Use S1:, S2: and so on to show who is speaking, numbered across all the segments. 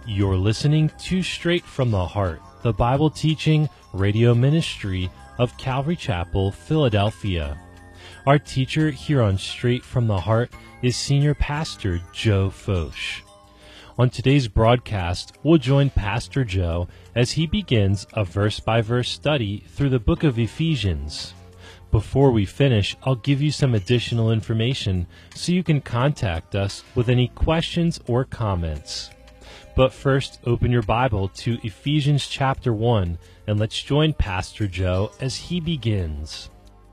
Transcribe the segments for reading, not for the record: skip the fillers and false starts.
S1: You're listening to Straight from the Heart, the Bible teaching radio ministry of Calvary Chapel, Philadelphia. Our teacher here on Straight from the Heart is Senior Pastor Joe Focht. On today's broadcast, we'll join Pastor Joe as he begins a verse-by-verse study through the book of Ephesians. Before we finish, I'll give you some additional information so you can contact us with any questions or comments. But first, open your Bible to Ephesians chapter 1, and let's join Pastor Joe as he begins.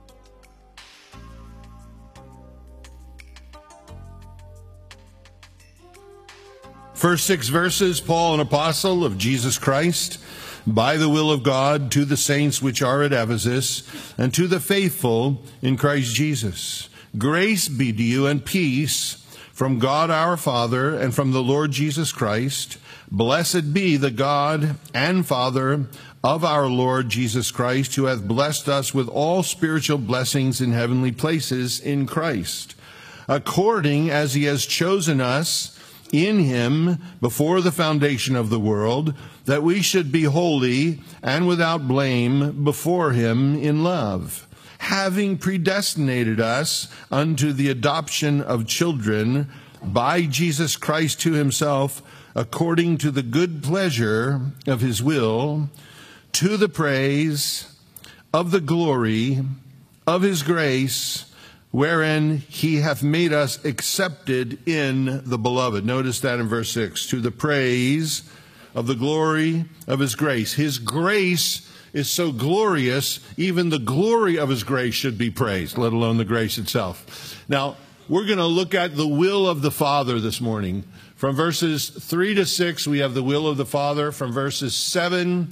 S2: First 6 verses, Paul, an apostle of Jesus Christ, by the will of God, to the saints which are at Ephesus, and to the faithful in Christ Jesus. Grace be to you and peace from God our Father and from the Lord Jesus Christ. Blessed be the God and Father of our Lord Jesus Christ, who hath blessed us with all spiritual blessings in heavenly places in Christ, according as he has chosen us in him before the foundation of the world, that we should be holy and without blame before him in love, having predestinated us unto the adoption of children by Jesus Christ to himself, according to the good pleasure of his will, to the praise of the glory of his grace, wherein he hath made us accepted in the beloved. Notice that in verse 6, to the praise of the glory of his grace. His grace is so glorious, even the glory of his grace should be praised, let alone the grace itself. Now, we're going to look at the will of the Father this morning. From verses 3 to 6, we have the will of the Father. From verses 7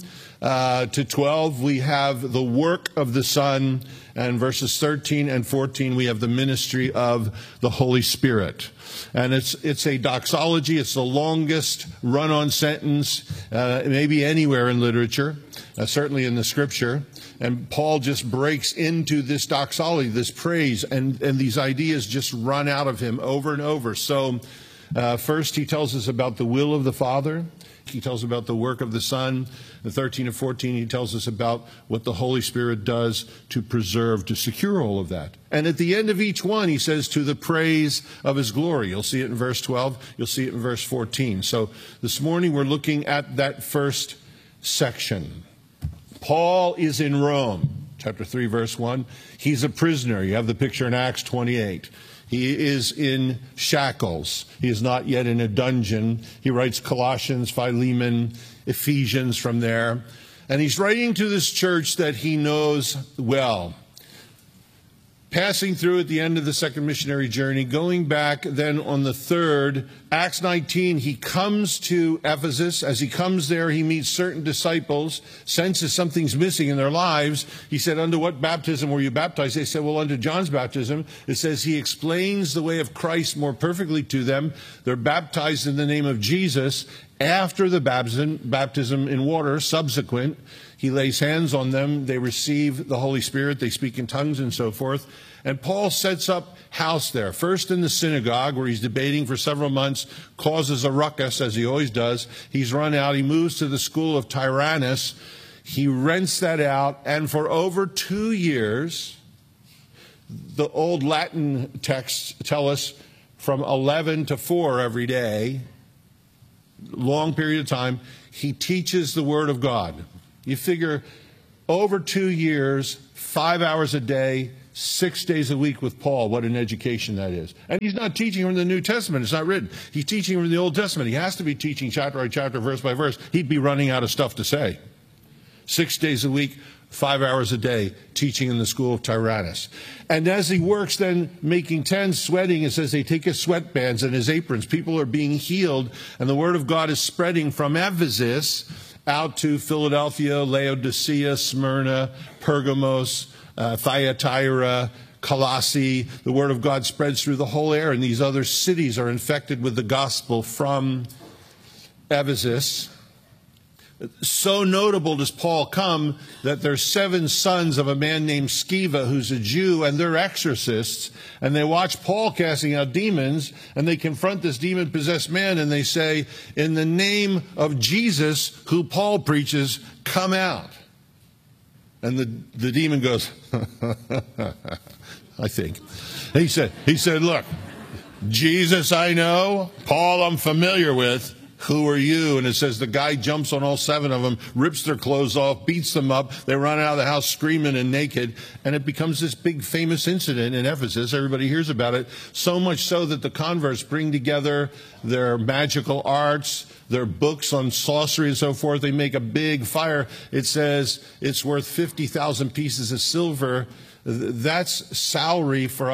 S2: to 12, we have the work of the Son. And verses 13 and 14, we have the ministry of the Holy Spirit. And it's a doxology. It's the longest run-on sentence maybe anywhere in literature, certainly in the Scripture. And Paul just breaks into this doxology, this praise, and these ideas just run out of him over and over. So first he tells us about the will of the Father. He tells us about the work of the Son. In 13 and 14, he tells us about what the Holy Spirit does to preserve, to secure all of that. And at the end of each one, he says, to the praise of his glory. You'll see it in verse 12. You'll see it in verse 14. So this morning, we're looking at that first section. Paul is in Rome, chapter 3, verse 1. He's a prisoner. You have the picture in Acts 28. He is in shackles. He is not yet in a dungeon. He writes Colossians, Philemon, Ephesians from there. And he's writing to this church that he knows well. Passing through at the end of the second missionary journey, going back then on the third, Acts 19, he comes to Ephesus. As he comes there, he meets certain disciples, senses something's missing in their lives. He said, under what baptism were you baptized? They said, well, under John's baptism. It says he explains the way of Christ more perfectly to them. They're baptized in the name of Jesus. After the baptism in water, subsequent, he lays hands on them. They receive the Holy Spirit. They speak in tongues and so forth. And Paul sets up house there, first in the synagogue where he's debating for several months, causes a ruckus, as he always does. He's run out. He moves to the school of Tyrannus. He rents that out. And for over 2 years, the old Latin texts tell us from 11 to 4 every day, long period of time, he teaches the Word of God. You figure over 2 years, 5 hours a day, 6 days a week with Paul, what an education that is. And he's not teaching from the New Testament. It's not written. He's teaching from the Old Testament. He has to be teaching chapter by chapter, verse by verse. He'd be running out of stuff to say. 6 days a week, 5 hours a day, teaching in the school of Tyrannus. And as he works then making tents, sweating, it says they take his sweatbands and his aprons. People are being healed, and the word of God is spreading from Ephesus out to Philadelphia, Laodicea, Smyrna, Pergamos, Thyatira, Colossae. The word of God spreads through the whole air, and these other cities are infected with the gospel from Ephesus. So notable does Paul come that there's 7 sons of a man named Sceva who's a Jew, and they're exorcists, and they watch Paul casting out demons, and they confront this demon-possessed man, and they say, in the name of Jesus, who Paul preaches, come out. And the demon goes, I think. He said, look, Jesus I know, Paul I'm familiar with. Who are you? And it says the guy jumps on all 7 of them, rips their clothes off, beats them up. They run out of the house screaming and naked. And it becomes this big famous incident in Ephesus. Everybody hears about it. So much so that the converts bring together their magical arts, their books on sorcery and so forth. They make a big fire. It says it's worth 50,000 pieces of silver. That's salary for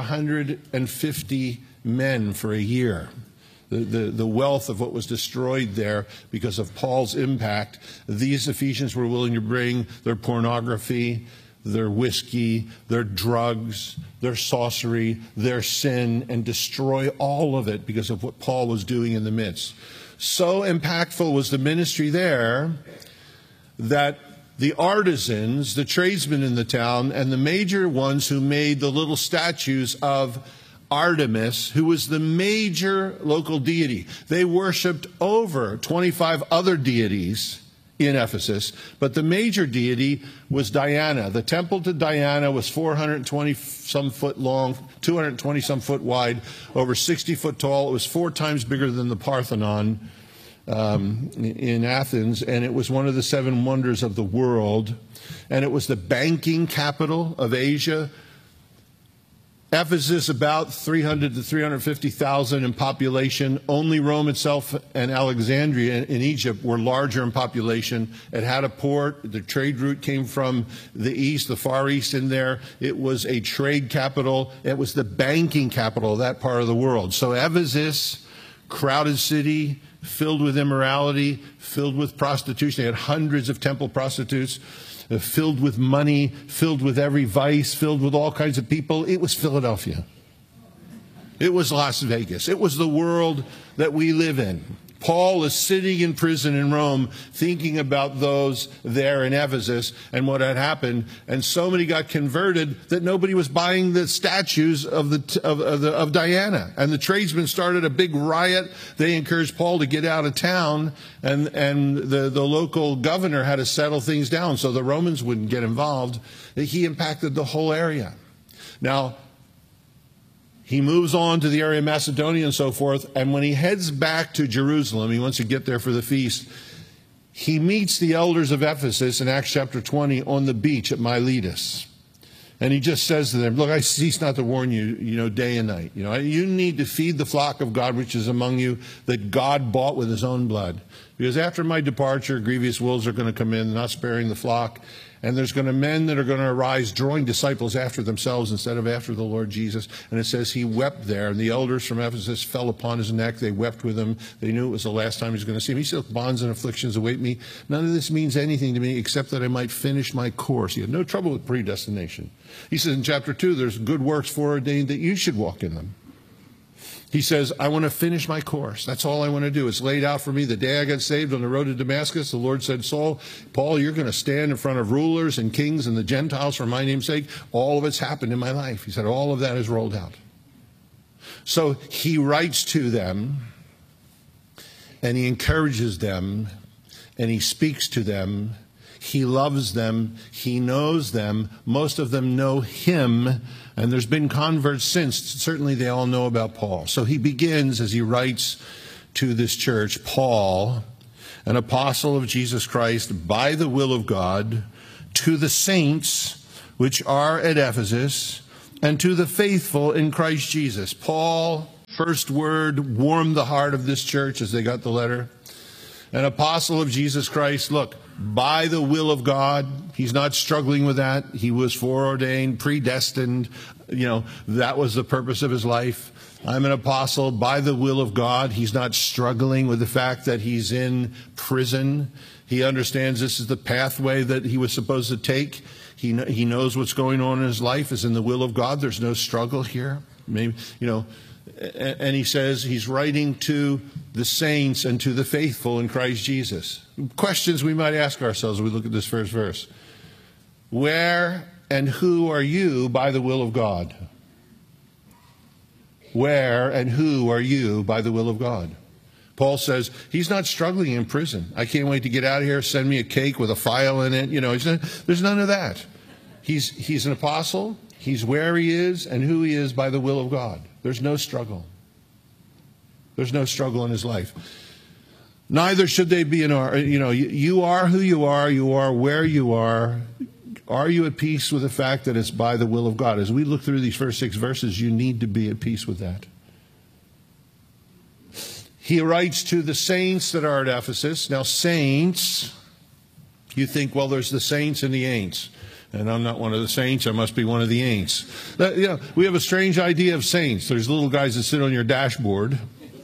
S2: 150 men for a year. The wealth of what was destroyed there because of Paul's impact. These Ephesians were willing to bring their pornography, their whiskey, their drugs, their sorcery, their sin, and destroy all of it because of what Paul was doing in the midst. So impactful was the ministry there that the artisans, the tradesmen in the town, and the major ones who made the little statues of Artemis, who was the major local deity. They worshipped over 25 other deities in Ephesus, but the major deity was Diana. The temple to Diana was 420-some foot long, 220-some foot wide, over 60 foot tall. It was 4 times bigger than the Parthenon in Athens, and it was one of the 7 wonders of the world. And it was the banking capital of Asia. Ephesus, about 300 to 350,000 in population. Only Rome itself and Alexandria in Egypt were larger in population. It had a port. The trade route came from the east, the Far East in there. It was a trade capital. It was the banking capital of that part of the world. So Ephesus, crowded city, filled with immorality, filled with prostitution. They had hundreds of temple prostitutes. Filled with money, filled with every vice, filled with all kinds of people. It was Philadelphia. It was Las Vegas. It was the world that we live in. Paul is sitting in prison in Rome thinking about those there in Ephesus and what had happened. And so many got converted that nobody was buying the statues of Diana. And the tradesmen started a big riot. They encouraged Paul to get out of town. And the local governor had to settle things down so the Romans wouldn't get involved. He impacted the whole area. Now, he moves on to the area of Macedonia and so forth, and when he heads back to Jerusalem, he wants to get there for the feast, he meets the elders of Ephesus in Acts chapter 20 on the beach at Miletus. And he just says to them, look, I cease not to warn you, day and night. You need to feed the flock of God which is among you, that God bought with his own blood. Because after my departure, grievous wolves are going to come in, not sparing the flock. And there's going to men that are going to arise, drawing disciples after themselves instead of after the Lord Jesus. And it says he wept there. And the elders from Ephesus fell upon his neck. They wept with him. They knew it was the last time he was going to see him. He said, bonds and afflictions await me. None of this means anything to me except that I might finish my course. He had no trouble with predestination. He says in chapter 2, there's good works foreordained that you should walk in them. He says, I want to finish my course. That's all I want to do. It's laid out for me. The day I got saved on the road to Damascus, the Lord said, Paul, you're going to stand in front of rulers and kings and the Gentiles for my name's sake. All of it's happened in my life. He said, all of that is rolled out. So he writes to them, and he encourages them, and he speaks to them. He loves them. He knows them. Most of them know him. And there's been converts since. Certainly they all know about Paul. So he begins as he writes to this church, Paul, an apostle of Jesus Christ by the will of God, to the saints which are at Ephesus, and to the faithful in Christ Jesus. Paul, first word, warmed the heart of this church as they got the letter. An apostle of Jesus Christ, look, by the will of God. He's not struggling with that. He was foreordained, predestined. That was the purpose of his life. I'm an apostle by the will of God. He's not struggling with the fact that he's in prison. He understands this is the pathway that he was supposed to take. He knows what's going on in his life is in the will of God. There's no struggle here. Maybe, And he says he's writing to the saints and to the faithful in Christ Jesus. Questions we might ask ourselves as we look at this first verse. Where and who are you by the will of God? Where and who are you by the will of God? Paul says he's not struggling in prison. I can't wait to get out of here. Send me a cake with a file in it. There's none of that. He's an apostle. He's where he is and who he is by the will of God. There's no struggle. There's no struggle in his life. Neither should they be in our, you are who you are where you are. Are you at peace with the fact that it's by the will of God? As we look through these first 6 verses, you need to be at peace with that. He writes to the saints that are at Ephesus. Now, saints, you think, well, there's the saints and the ain'ts. And I'm not one of the saints, I must be one of the ain'ts. We have a strange idea of saints. There's little guys that sit on your dashboard.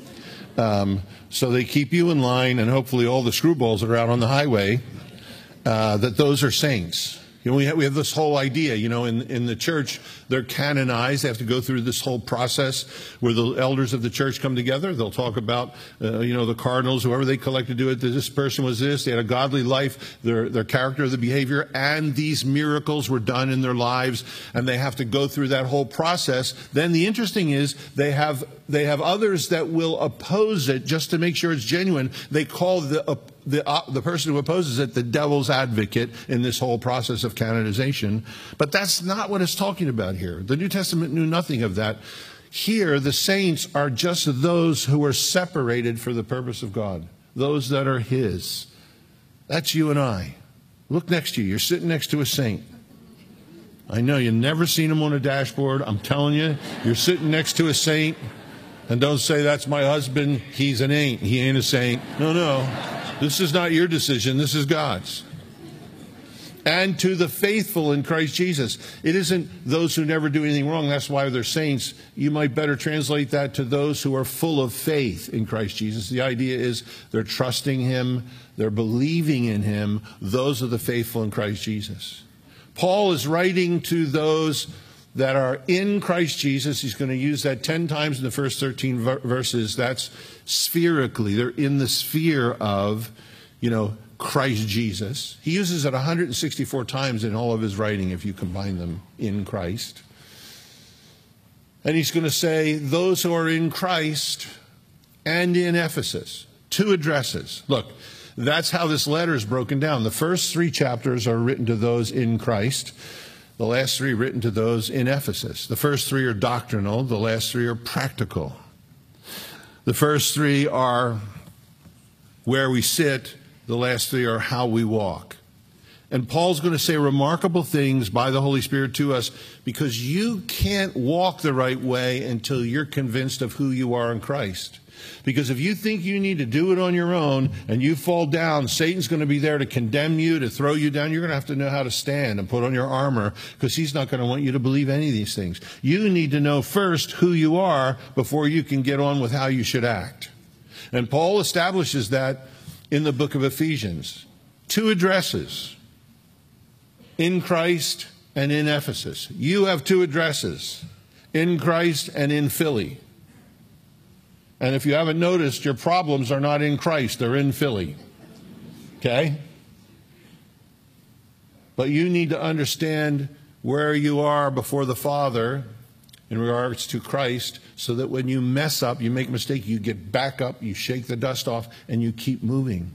S2: So they keep you in line, and hopefully all the screwballs that are out on the highway, that those are saints. We have this whole idea, in the church, they're canonized. They have to go through this whole process where the elders of the church come together. They'll talk about, the cardinals, whoever they collect to do it. This person was this. They had a godly life, their character, the behavior, and these miracles were done in their lives. And they have to go through that whole process. Then the interesting is they have others that will oppose it just to make sure it's genuine. They call the person who opposes it the devil's advocate in this whole process of canonization. But that's not what it's talking about here. The New Testament knew nothing of that. Here, the saints are just those who are separated for the purpose of God, those that are his. That's you and I. Look next to you. You're sitting next to a saint. I know you've never seen him on a dashboard. I'm telling you, you're sitting next to a saint. And don't say, that's my husband, he's an ain't. He ain't a saint. No. This is not your decision. This is God's. And to the faithful in Christ Jesus. It isn't those who never do anything wrong. That's why they're saints. You might better translate that to those who are full of faith in Christ Jesus. The idea is they're trusting him. They're believing in him. Those are the faithful in Christ Jesus. Paul is writing to those that are in Christ Jesus. He's going to use that 10 times in the first 13 verses. That's spherically. They're in the sphere of, Christ Jesus. He uses it 164 times in all of his writing if you combine them, in Christ. And he's going to say, those who are in Christ and in Ephesus. 2 addresses. Look, that's how this letter is broken down. The first 3 chapters are written to those in Christ. The last 3 written to those in Ephesus. The first 3 are doctrinal. The last 3 are practical. The first 3 are where we sit. The last 3 are how we walk. And Paul's going to say remarkable things by the Holy Spirit to us, because you can't walk the right way until you're convinced of who you are in Christ. Because if you think you need to do it on your own and you fall down, Satan's going to be there to condemn you, to throw you down. You're going to have to know how to stand and put on your armor, because he's not going to want you to believe any of these things. You need to know first who you are before you can get on with how you should act. And Paul establishes that in the book of Ephesians. 2 addresses. In Christ and in Ephesus. You have 2 addresses. In Christ and in Philly. And if you haven't noticed, your problems are not in Christ, they're in Philly. Okay? But you need to understand where you are before the Father in regards to Christ, so that when you mess up, you make a mistake, you get back up, you shake the dust off, and you keep moving.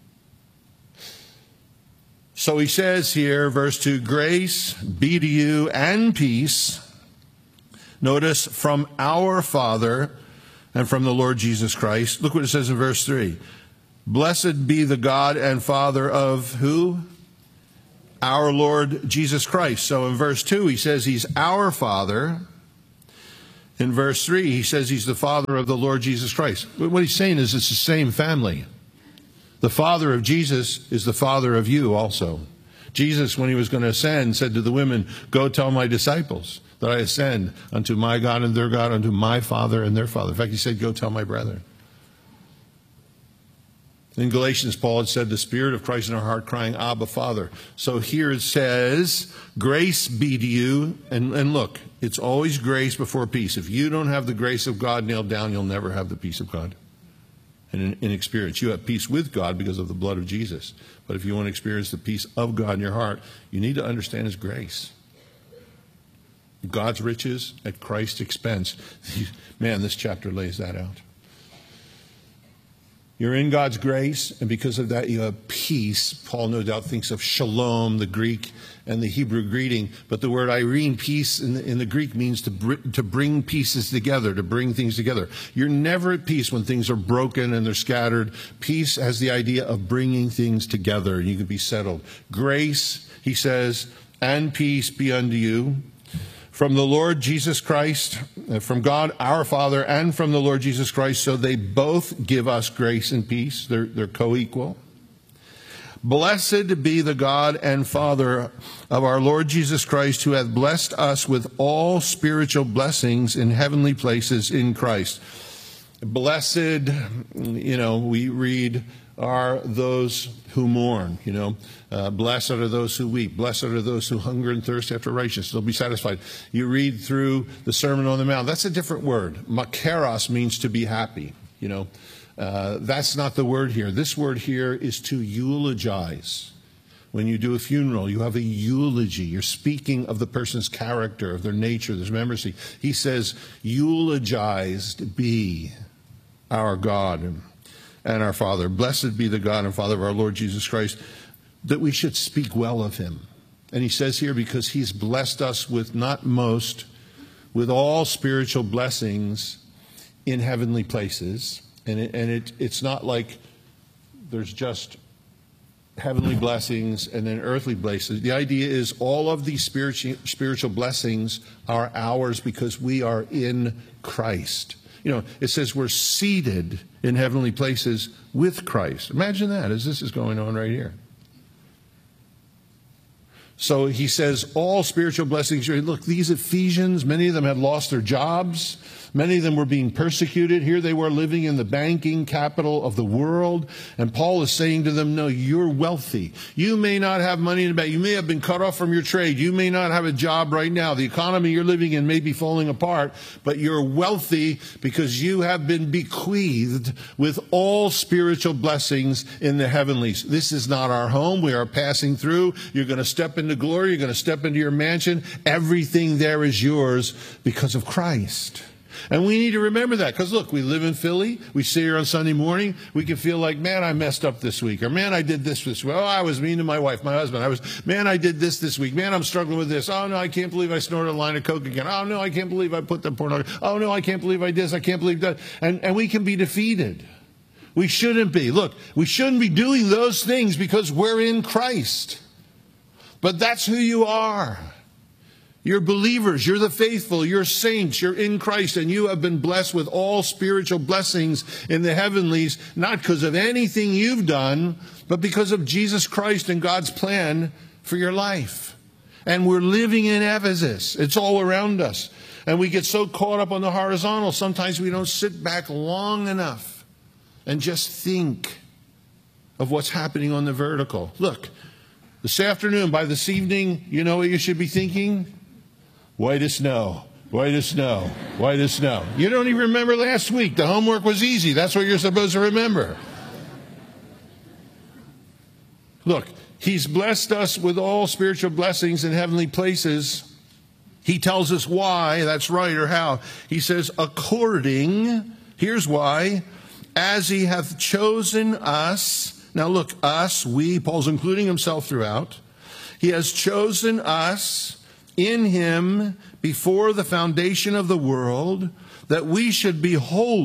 S2: So he says here, verse 2, grace be to you and peace. Notice, from our Father and from the Lord Jesus Christ. Look what it says in verse 3. Blessed be the God and Father of who? Our Lord Jesus Christ. So in verse 2, he says he's our Father. In verse 3, he says he's the Father of the Lord Jesus Christ. What he's saying is it's the same family. The Father of Jesus is the Father of you also. Jesus, when he was going to ascend, said to the women, go tell my disciples that I ascend unto my God and their God, unto my Father and their Father. In fact, he said, go tell my brethren. In Galatians, Paul had said, the Spirit of Christ in our heart crying, Abba, Father. So here it says, grace be to you. And look, it's always grace before peace. If you don't have the grace of God nailed down, you'll never have the peace of God. And in experience, you have peace with God because of the blood of Jesus. But if you want to experience the peace of God in your heart, you need to understand His grace. God's riches at Christ's expense. Man, this chapter lays that out. You're in God's grace, and because of that you have peace. Paul no doubt thinks of shalom, the Greek and the Hebrew greeting. But the word Irene, peace, in the Greek means to bring pieces together, to bring things together. You're never at peace when things are broken and they're scattered. Peace has the idea of bringing things together, and you can be settled. Grace, he says, and peace be unto you from the Lord Jesus Christ, from God our Father, and from the Lord Jesus Christ. So they both give us grace and peace. They're co-equal. Blessed be the God and Father of our Lord Jesus Christ, who hath blessed us with all spiritual blessings in heavenly places in Christ. Blessed, we read, are those who mourn, blessed are those who weep, blessed are those who hunger and thirst after righteousness, they'll be satisfied. You read through the Sermon on the Mount, that's a different word. Makaros means to be happy, that's not the word here. This word here is to eulogize. When you do a funeral, you have a eulogy. You're speaking of the person's character, of their nature, their memory. He says, eulogized be our God and our Father. Blessed be the God and Father of our Lord Jesus Christ, that we should speak well of Him. And he says here, because He's blessed us with with all spiritual blessings in heavenly places. And it's not like there's just heavenly blessings and then earthly blessings. The idea is all of these spiritual blessings are ours because we are in Christ. It says we're seated in heavenly places with Christ. Imagine that, as this is going on right here. So he says all spiritual blessings. Look, these Ephesians, many of them had lost their jobs. Many of them were being persecuted. Here they were living in the banking capital of the world. And Paul is saying to them, no, you're wealthy. You may not have money in the bank. You may have been cut off from your trade. You may not have a job right now. The economy you're living in may be falling apart. But you're wealthy because you have been bequeathed with all spiritual blessings in the heavenlies. This is not our home. We are passing through. You're going to step into glory. You're going to step into your mansion. Everything there is yours because of Christ. And we need to remember that, because look, we live in Philly. We sit here on Sunday morning. We can feel like, man, I messed up this week. Or, man, I did this week. Oh, I was mean to my wife, my husband. Man, I did this week. Man, I'm struggling with this. Oh, no, I can't believe I snorted a line of coke again. Oh, no, I can't believe I put the pornography. Oh, no, I can't believe I did this. I can't believe that. And we can be defeated. We shouldn't be. Look, we shouldn't be doing those things because we're in Christ. But that's who you are. You're believers, you're the faithful, you're saints, you're in Christ, and you have been blessed with all spiritual blessings in the heavenlies, not because of anything you've done, but because of Jesus Christ and God's plan for your life. And we're living in Ephesus. It's all around us. And we get so caught up on the horizontal, sometimes we don't sit back long enough and just think of what's happening on the vertical. Look, this afternoon, by this evening, you know what you should be thinking? White as snow, white as snow, white as snow. You don't even remember last week. The homework was easy. That's what you're supposed to remember. Look, He's blessed us with all spiritual blessings in heavenly places. He tells us why, that's right, or how. He says, according, here's why, as He hath chosen us. Now look, us, we, Paul's including himself throughout. He has chosen us in Him before the foundation of the world, that we should be holy